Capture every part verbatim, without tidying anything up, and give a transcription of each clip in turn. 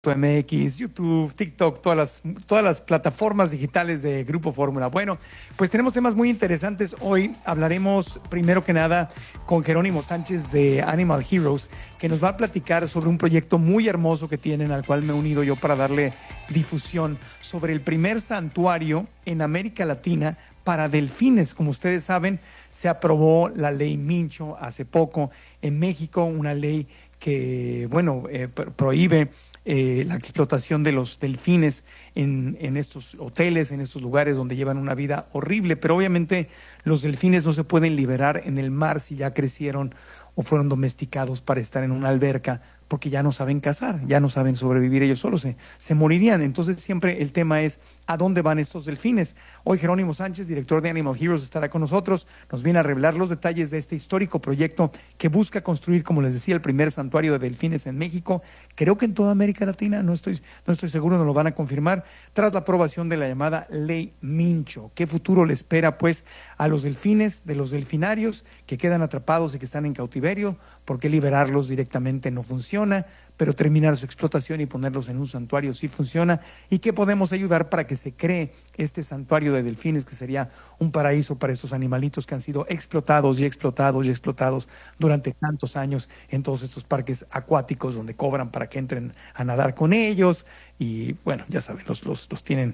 M X, YouTube, TikTok, todas las, todas las plataformas digitales de Grupo Fórmula. Bueno, pues tenemos temas muy interesantes. Hoy hablaremos primero que nada con Jerónimo Sánchez de Animal Heroes, que nos va a platicar sobre un proyecto muy hermoso que tienen, al cual me he unido yo para darle difusión, sobre el primer santuario en América Latina para delfines. Como ustedes saben, se aprobó la ley Mincho hace poco en México, una ley que, bueno, eh, prohíbe eh, la explotación de los delfines en, en estos hoteles, en estos lugares donde llevan una vida horrible. Pero obviamente los delfines no se pueden liberar en el mar si ya crecieron o fueron domesticados para estar en una alberca, porque ya no saben cazar, ya no saben sobrevivir ellos solos, se, se morirían. Entonces siempre el tema es, ¿a dónde van estos delfines? Hoy Jerónimo Sánchez, director de Animal Heroes, estará con nosotros, nos viene a revelar los detalles de este histórico proyecto que busca construir, como les decía, el primer santuario de delfines en México, creo que en toda América Latina, no estoy, no estoy seguro, nos lo van a confirmar, tras la aprobación de la llamada Ley Mincho. ¿Qué futuro le espera, pues, a los delfines, de los delfinarios que quedan atrapados y que están en cautiverio? ¿Por qué liberarlos directamente no funciona, pero terminar su explotación y ponerlos en un santuario sí funciona? ¿Y qué podemos ayudar para que se cree este santuario de delfines, que sería un paraíso para estos animalitos que han sido explotados y explotados y explotados durante tantos años en todos estos parques acuáticos donde cobran para que entren a nadar con ellos? Y bueno, ya saben, los, los, los tienen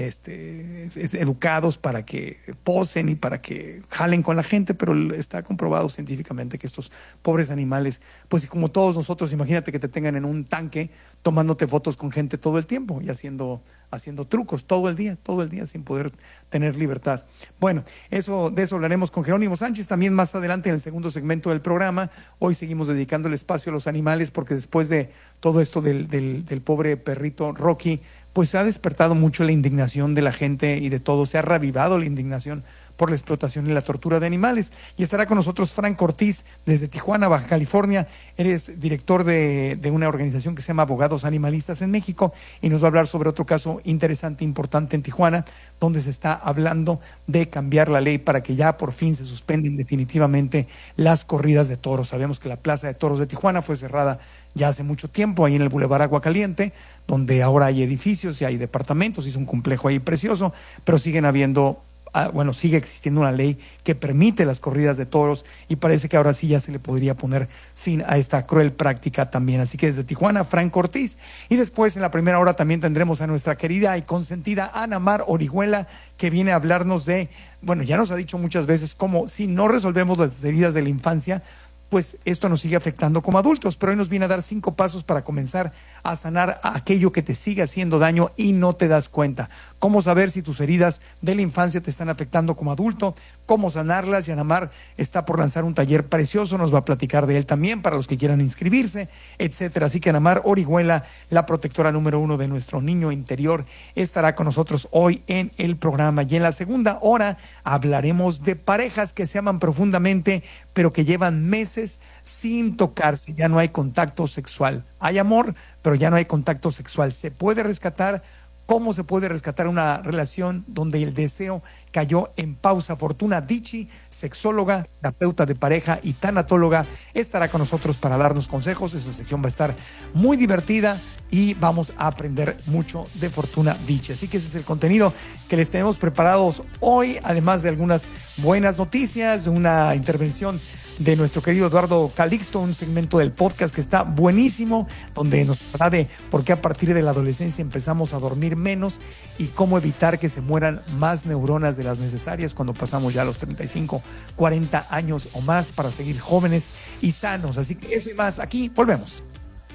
Este, educados para que posen y para que jalen con la gente, pero está comprobado científicamente que estos pobres animales, pues como todos nosotros, imagínate que te tengan en un tanque tomándote fotos con gente todo el tiempo y haciendo, haciendo trucos todo el día, todo el día sin poder tener libertad. Bueno, eso, de eso hablaremos con Jerónimo Sánchez también más adelante en el segundo segmento del programa. Hoy seguimos dedicando el espacio a los animales porque después de todo esto del, del, del pobre perrito Rocky, pues se ha despertado mucho la indignación de la gente y de todo, se ha revivado la indignación por la explotación y la tortura de animales. Y estará con nosotros Frank Ortiz desde Tijuana, Baja California. Eres director de, de una organización que se llama Abogados Animalistas en México y nos va a hablar sobre otro caso interesante, importante en Tijuana, donde se está hablando de cambiar la ley para que ya por fin se suspenden definitivamente las corridas de toros. Sabemos que la Plaza de Toros de Tijuana fue cerrada ya hace mucho tiempo, ahí en el Boulevard Agua Caliente, donde ahora hay edificios y hay departamentos, y es un complejo ahí precioso, pero siguen habiendo, ah, bueno, sigue existiendo una ley que permite las corridas de toros y parece que ahora sí ya se le podría poner fin a esta cruel práctica también. Así que desde Tijuana, Frank Ortiz, y después en la primera hora también tendremos a nuestra querida y consentida Ana Mar Orihuela, que viene a hablarnos de, bueno, ya nos ha dicho muchas veces cómo si no resolvemos las heridas de la infancia, pues esto nos sigue afectando como adultos, pero hoy nos viene a dar cinco pasos para comenzar a sanar aquello que te sigue haciendo daño y no te das cuenta. Cómo saber si tus heridas de la infancia te están afectando como adulto, cómo sanarlas. Y Ana Mar está por lanzar un taller precioso, nos va a platicar de él también para los que quieran inscribirse, etcétera. Así que Ana Mar Orihuela, la protectora número uno de nuestro niño interior, estará con nosotros hoy en el programa. Y en la segunda hora hablaremos de parejas que se aman profundamente, pero que llevan meses sin tocarse. Ya no hay contacto sexual. Hay amor, pero ya no hay contacto sexual. ¿Se puede rescatar? ¿Cómo se puede rescatar una relación donde el deseo cayó en pausa? Fortuna Dichi, sexóloga, terapeuta de pareja y tanatóloga, estará con nosotros para darnos consejos. Esa sección va a estar muy divertida y vamos a aprender mucho de Fortuna Dichi. Así que ese es el contenido que les tenemos preparados hoy, además de algunas buenas noticias, de una intervención de nuestro querido Eduardo Calixto, un segmento del podcast que está buenísimo, donde nos habla de por qué a partir de la adolescencia empezamos a dormir menos y cómo evitar que se mueran más neuronas de las necesarias cuando pasamos ya los treinta y cinco, cuarenta años o más para seguir jóvenes y sanos. Así que eso y más, aquí volvemos.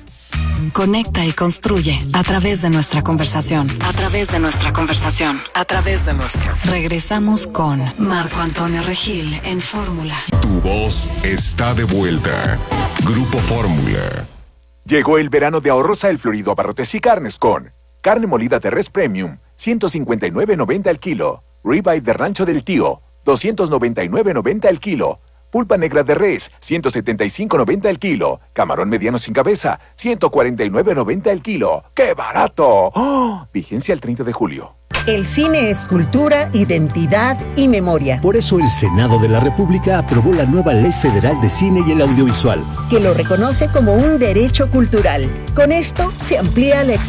Conecta y construye a través de nuestra conversación. A través de nuestra conversación. A través de nuestra. Regresamos con Marco Antonio Regil en Fórmula. Tu voz está de vuelta. Grupo Fórmula. Llegó el verano de ahorros a El Florido Abarrotes y Carnes con carne molida de res premium, ciento cincuenta y nueve noventa al kilo. Ribeye de Rancho del Tío, doscientos noventa y nueve noventa al kilo. Pulpa negra de res, ciento setenta y cinco noventa el kilo. Camarón mediano sin cabeza, ciento cuarenta y nueve noventa el kilo. ¡Qué barato! ¡Oh! Vigencia el treinta de julio. El cine es cultura, identidad y memoria. Por eso el Senado de la República aprobó la nueva Ley Federal de Cine y el Audiovisual, que lo reconoce como un derecho cultural. Con esto se amplía la